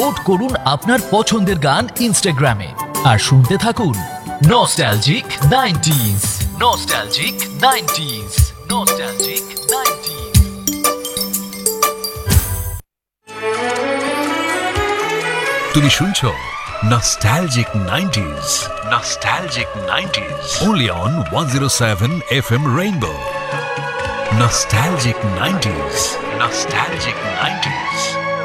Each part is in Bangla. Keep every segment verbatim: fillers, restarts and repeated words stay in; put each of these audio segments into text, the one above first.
পোস্ট করুন আপনার পছন্দের গান ইনস্টাগ্রামে আর শুনতে থাকুন nostalgic nineties. Nostalgic nineties. Nostalgic nineties. তুমি শুনছো Nostalgic nineties. Nostalgic nineties. Only on one oh seven F M Rainbow. Nostalgic nineties. Nostalgic nineties.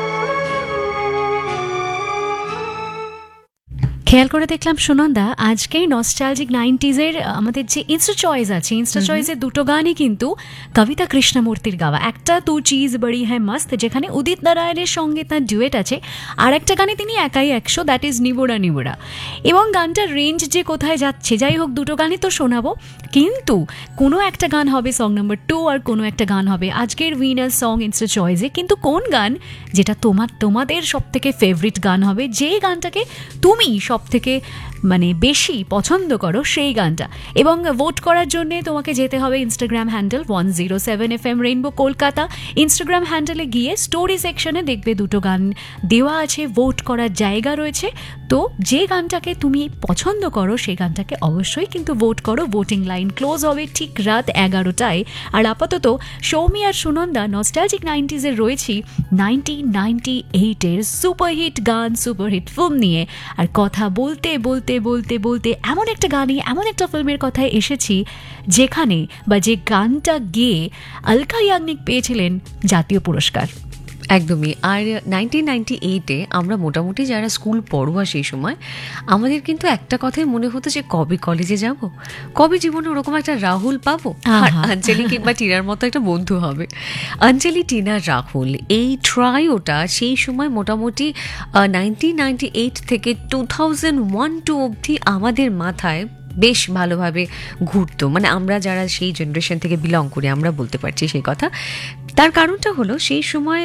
খেয়াল করে দেখলাম সুনন্দা, আজকেই নস্টালজিক নাইনটিজের আমাদের যে ইনস্টা চয়েস আছে, ইনস্টা চয়েসের দুটো গানই কিন্তু কবিতা কৃষ্ণমূর্তির গাওয়া। একটা তু চিজ বড়ি হ্যায় মস্ত, যেখানে উদিত নারায়ণের সঙ্গে তার ডুয়েট আছে, আর একটা গানে তিনি একাই একশো, দ্যাট ইজ নিবোড়া নিবোড়া। এবং গানটার রেঞ্জ যে কোথায় যাচ্ছে, যাই হোক দুটো গানই তো শোনাবো, কিন্তু কোনো একটা গান হবে সং নাম্বার টু আর কোনো একটা গান হবে আজকের উইনার সং ইনস্টা চয়েসে। কিন্তু কোন গান যেটা তোমার তোমাদের সব থেকে ফেভারিট গান হবে, যে গানটাকে তুমি সব থেকে মানে বেশি পছন্দ করো সেই গানটা। এবং ভোট করার জন্য তোমাকে যেতে হবে Instagram handle one zero seven F M rainbow Kolkata. Instagram হ্যান্ডেলে গিয়ে স্টোরি সেকশনে দেখবে দুটো গান দেওয়া আছে, ভোট করার জায়গা রয়েছে। তো যে গানটাকে তুমি পছন্দ করো সেই গানটাকে অবশ্যই কিন্তু ভোট করো। ভোটিং লাইন ক্লোজ হবে ঠিক রাত এগারোটায়। আর আপাতত সৌমি আর সুনন্দা নস্টালজিক নাইনটিজের রয়েছি নাইনটিন নাইনটি এইটের সুপারহিট গান, সুপারহিট ফিল্ম নিয়ে। আর কথা বলতে বলতে বলতে বলতে এমন একটা গানই, এমন একটা ফিল্মের কথায় এসেছি যেখানে বা যে গানটা গেয়ে আলকা ইয়াগনিক পেয়েছিলেন জাতীয় পুরস্কার। একদমই। আর নাইনটিন নাইনটি এইটে আমরা মোটামুটি যারা স্কুল পড়ুয়া সেই সময় আমাদের কিন্তু একটা কথাই মনে হতো যে কবে কলেজে যাব, কবে জীবনে ওরকম একটা রাহুল পাবো আর অঞ্জলি কিংবা টিনার মতো একটা বন্ধু হবে। অঞ্জলি, টিনা, রাহুল এই ট্রায়োটা সেই সময় মোটামুটি নাইনটিন নাইনটি এইট থেকে টু থাউজেন্ড ওয়ান টু অবধি আমাদের মাথায় বেশ ভালোভাবে ঘুরতো। মানে আমরা যারা সেই জেনারেশন থেকে বিলং করি আমরা বলতে পারছি সেই কথা। তার কারণটা হলো সেই সময়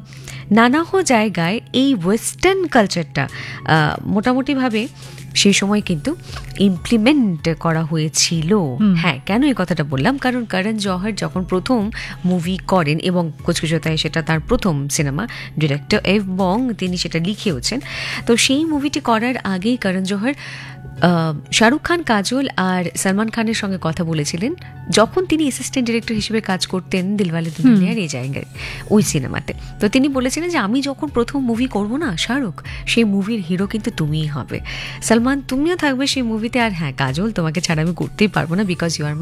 নানাহ জায়গায় এই ওয়েস্টার্ন কালচারটা মোটামুটিভাবে সেই সময় কিন্তু ইমপ্লিমেন্ট করা হয়েছিল। হ্যাঁ, কেন এই কথাটা বললাম, কারণ করণ জোহর যখন প্রথম মুভি করেন, এবং কুচকুচতায় সেটা তার প্রথম সিনেমা, ডিরেক্টর এবং তিনি সেটা লিখেওছেন। তো সেই মুভিটি করার আগেই করণ জোহর শাহরুখ খান, কাজল আর সলমান খানের সঙ্গে কথা বলেছিলেন যখন তিনি অ্যাসিস্ট্যান্ট ডিরেক্টর হিসেবে কাজ করতেন দিলওয়ালে দুলহানিয়ার এই জায়গায়, ওই সিনেমাতে। তো তিনি বলেছিলেন যে আমি যখন প্রথম মুভি করব না শাহরুখ, সেই মুভির হিরো কিন্তু তুমিই হবে, সলমান তুমিও থাকবে সেই মুভিতে, আর হ্যাঁ কাজল তোমাকে ছাড়া আমি করতেই পারবো না, বিকজ ইউ আর